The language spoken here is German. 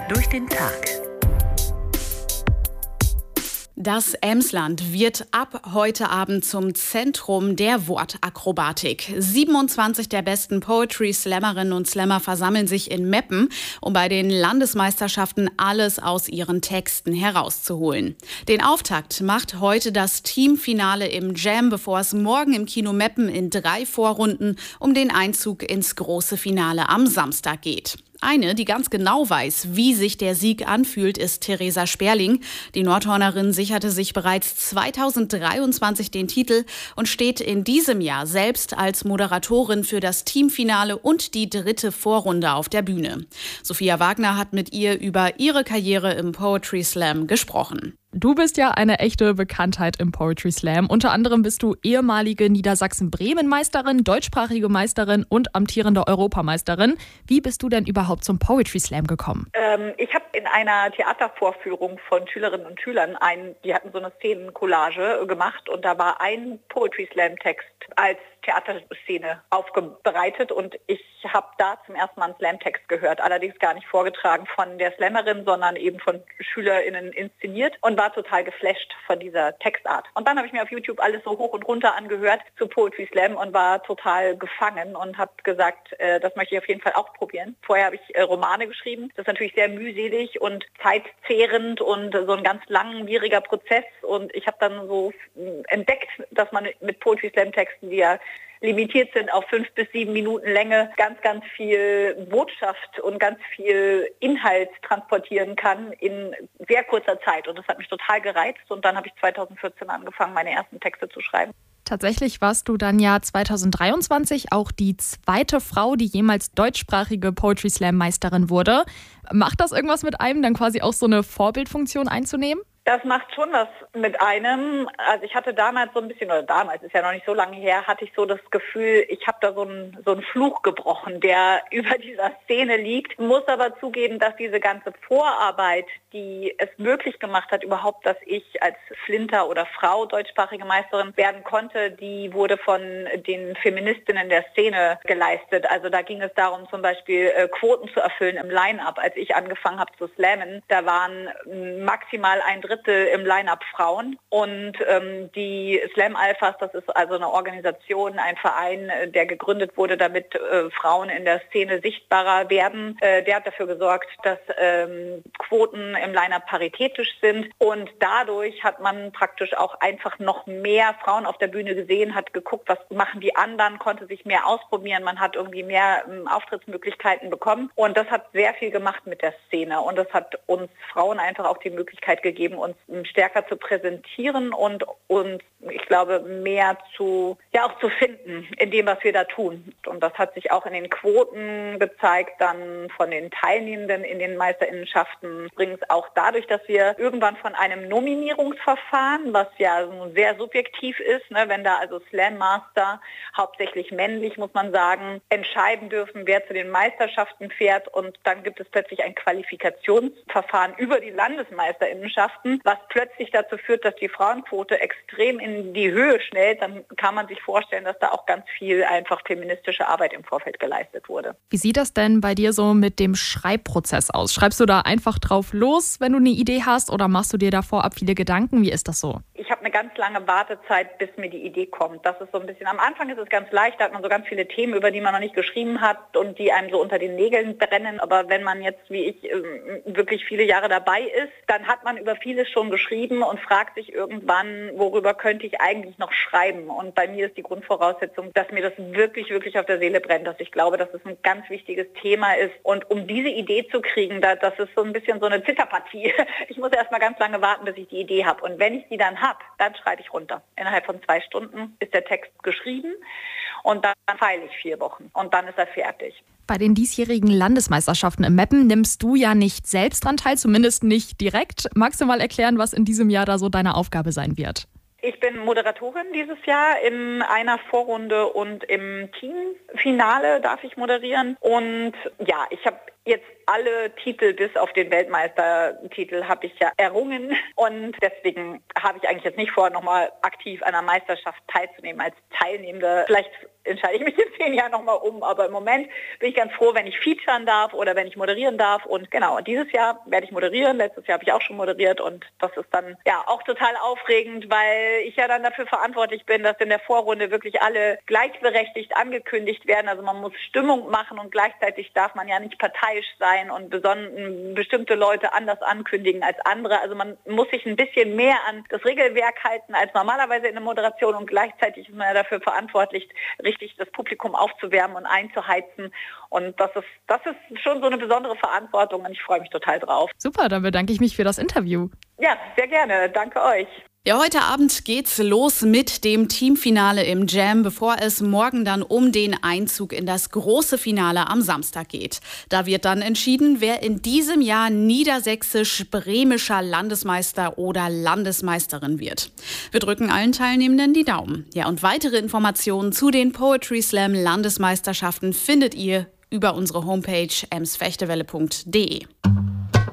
durch den Tag. Das Emsland wird ab heute Abend zum Zentrum der Wortakrobatik. 27 der besten Poetry-Slammerinnen und Slammer versammeln sich in Meppen, um bei den Landesmeisterschaften alles aus ihren Texten herauszuholen. Den Auftakt macht heute das Teamfinale im Jam, bevor es morgen im Kino Meppen in 3 Vorrunden um den Einzug ins große Finale am Samstag geht. Eine, die ganz genau weiß, wie sich der Sieg anfühlt, ist Theresa Sperling. Die Nordhornerin sicherte sich bereits 2023 den Titel und steht in diesem Jahr selbst als Moderatorin für das Teamfinale und die 3. Vorrunde auf der Bühne. Sophia Wagner hat mit ihr über ihre Karriere im Poetry Slam gesprochen. Du bist ja eine echte Bekanntheit im Poetry Slam. Unter anderem bist du ehemalige Niedersachsen-Bremen-Meisterin, deutschsprachige Meisterin und amtierende Europameisterin. Wie bist du denn überhaupt zum Poetry Slam gekommen? Ich habe in einer Theatervorführung von Schülerinnen und Schülern, die hatten so eine Szenencollage gemacht und da war ein Poetry Slam Text als Theaterszene aufbereitet und ich habe da zum ersten Mal einen Slam-Text gehört, allerdings gar nicht vorgetragen von der Slammerin, sondern eben von SchülerInnen inszeniert und war total geflasht von dieser Textart. Und dann habe ich mir auf YouTube alles so hoch und runter angehört zu Poetry Slam und war total gefangen und habe gesagt, das möchte ich auf jeden Fall auch probieren. Vorher habe ich Romane geschrieben. Das ist natürlich sehr mühselig und zeitzehrend und so ein ganz langwieriger Prozess und ich habe dann so entdeckt, dass man mit Poetry Slam Texten, die ja limitiert sind auf 5 bis 7 Minuten Länge, ganz, ganz viel Botschaft und ganz viel Inhalt transportieren kann in sehr kurzer Zeit. Und das hat mich total gereizt. Und dann habe ich 2014 angefangen, meine ersten Texte zu schreiben. Tatsächlich warst du dann ja 2023 auch die 2. Frau, die jemals deutschsprachige Poetry Slam Meisterin wurde. Macht das irgendwas mit einem, dann quasi auch so eine Vorbildfunktion einzunehmen? Das macht schon was mit einem. Also ich hatte damals so ein bisschen, oder damals, ist ja noch nicht so lange her, hatte ich so das Gefühl, ich habe da so einen Fluch gebrochen, der über dieser Szene liegt. Muss aber zugeben, dass diese ganze Vorarbeit, die es möglich gemacht hat, überhaupt, dass ich als Flinter oder Frau deutschsprachige Meisterin werden konnte, die wurde von den Feministinnen der Szene geleistet. Also da ging es darum, zum Beispiel Quoten zu erfüllen im Line-Up. Als ich angefangen habe zu slammen, da waren maximal 1/3 im Line-Up Frauen und die Slam Alphas, das ist also eine Organisation, ein Verein, der gegründet wurde, damit Frauen in der Szene sichtbarer werden. Der hat dafür gesorgt, dass Quoten im Line-Up paritätisch sind und dadurch hat man praktisch auch einfach noch mehr Frauen auf der Bühne gesehen, hat geguckt, was machen die anderen, konnte sich mehr ausprobieren, man hat irgendwie mehr Auftrittsmöglichkeiten bekommen und das hat sehr viel gemacht mit der Szene und das hat uns Frauen einfach auch die Möglichkeit gegeben, uns stärker zu präsentieren und uns, ich glaube, mehr zu finden in dem, was wir da tun. Und das hat sich auch in den Quoten gezeigt, dann von den Teilnehmenden in den Meisterinnenschaften. Übrigens auch dadurch, dass wir irgendwann von einem Nominierungsverfahren, was ja sehr subjektiv ist, ne, wenn da also Slam Master, hauptsächlich männlich, muss man sagen, entscheiden dürfen, wer zu den Meisterschaften fährt und dann gibt es plötzlich ein Qualifikationsverfahren über die Landesmeisterinnenschaften, was plötzlich dazu führt, dass die Frauenquote extrem in die Höhe schnellt, dann kann man sich vorstellen, dass da auch ganz viel einfach feministische Arbeit im Vorfeld geleistet wurde. Wie sieht das denn bei dir so mit dem Schreibprozess aus? Schreibst du da einfach drauf los, wenn du eine Idee hast oder machst du dir da vorab viele Gedanken? Wie ist das so? Ich habe eine ganz lange Wartezeit, bis mir die Idee kommt. Das ist so ein bisschen, am Anfang ist es ganz leicht, da hat man so ganz viele Themen, über die man noch nicht geschrieben hat und die einem so unter den Nägeln brennen. Aber wenn man jetzt, wie ich, wirklich viele Jahre dabei ist, dann hat man über vieles schon geschrieben und fragt sich irgendwann, worüber könnte ich eigentlich noch schreiben? Und bei mir ist die Grundvoraussetzung, dass mir das wirklich, wirklich auf der Seele brennt, dass ich glaube, dass es ein ganz wichtiges Thema ist. Und um diese Idee zu kriegen, das ist so ein bisschen so eine Zitterpartie. Ich muss erst mal ganz lange warten, bis ich die Idee habe. Und wenn ich die dann habe, dann schreibe ich runter. Innerhalb von 2 Stunden ist der Text geschrieben und dann feile ich 4 Wochen und dann ist er fertig. Bei den diesjährigen Landesmeisterschaften im Meppen nimmst du ja nicht selbst dran teil, zumindest nicht direkt. Magst du mal erklären, was in diesem Jahr da so deine Aufgabe sein wird? Ich bin Moderatorin dieses Jahr in einer Vorrunde und im Teamfinale darf ich moderieren. Und ja, ich habe Jetzt alle Titel bis auf den Weltmeistertitel habe ich ja errungen und deswegen habe ich eigentlich jetzt nicht vor, nochmal aktiv an einer Meisterschaft teilzunehmen als Teilnehmende. Vielleicht entscheide ich mich in 10 Jahren nochmal um, aber im Moment bin ich ganz froh, wenn ich featuren darf oder wenn ich moderieren darf und genau, dieses Jahr werde ich moderieren, letztes Jahr habe ich auch schon moderiert und das ist dann ja auch total aufregend, weil ich ja dann dafür verantwortlich bin, dass in der Vorrunde wirklich alle gleichberechtigt angekündigt werden, also man muss Stimmung machen und gleichzeitig darf man ja nicht parteiisch sein und bestimmte Leute anders ankündigen als andere, also man muss sich ein bisschen mehr an das Regelwerk halten als normalerweise in der Moderation und gleichzeitig ist man ja dafür verantwortlich, richtig das Publikum aufzuwärmen und einzuheizen. Und das ist schon so eine besondere Verantwortung und ich freue mich total drauf. Super, dann bedanke ich mich für das Interview. Ja, sehr gerne. Danke euch. Ja, heute Abend geht's los mit dem Teamfinale im Jam, bevor es morgen dann um den Einzug in das große Finale am Samstag geht. Da wird dann entschieden, wer in diesem Jahr niedersächsisch-bremischer Landesmeister oder Landesmeisterin wird. Wir drücken allen Teilnehmenden die Daumen. Ja, und weitere Informationen zu den Poetry Slam Landesmeisterschaften findet ihr über unsere Homepage emsfechtewelle.de.